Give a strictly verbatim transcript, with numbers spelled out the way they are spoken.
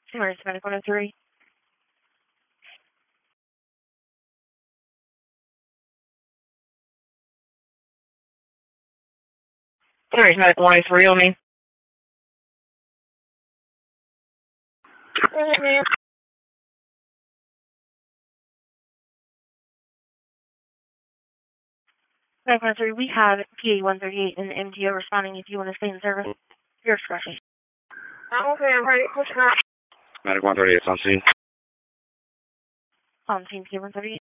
Emergency Medic one oh three. Emergency Medic one oh three on me. Medic one oh three, we have P A one thirty-eight and M G O responding if you want to stay in service. Your discretion. Okay, I'm ready. Push back. Medic one thirty-eight on scene. On scene, P A one thirty-eight.